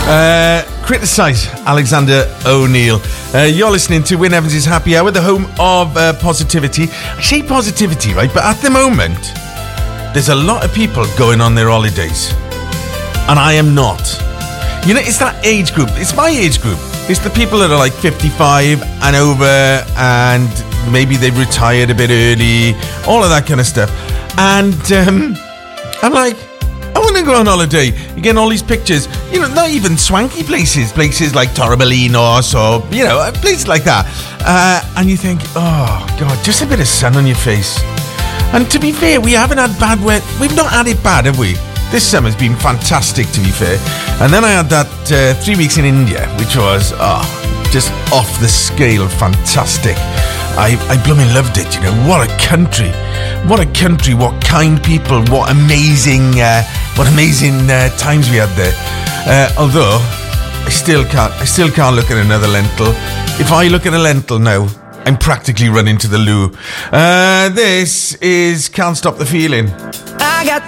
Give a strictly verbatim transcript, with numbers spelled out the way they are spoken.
Uh, criticise Alexander O'Neill. Uh, you're listening to Wyn Evans' Happy Hour, the home of uh, positivity. I say positivity, right? But at the moment, there's a lot of people going on their holidays. And I am not. You know, it's that age group. It's my age group. It's the people that are like fifty-five and over, and maybe they've retired a bit early, all of that kind of stuff. And um, I'm like, I want to go on holiday. You're getting all these pictures, you know, not even swanky places, places like Torremolinos or, you know, places like that. Uh, and you think, oh, God, just a bit of sun on your face. And to be fair, we haven't had bad weather. We've not had it bad, have we? This summer's been fantastic, to be fair. And then I had that uh, three weeks in India, which was oh, just off the scale, fantastic. I, I blooming loved it, you know. What a country. What a country, what kind people, what amazing uh, what amazing uh, times we had there. Uh, although, I still can't I still can't look at another lentil. If I look at a lentil now, I'm practically running to the loo. Uh, this is Can't Stop the Feeling. I got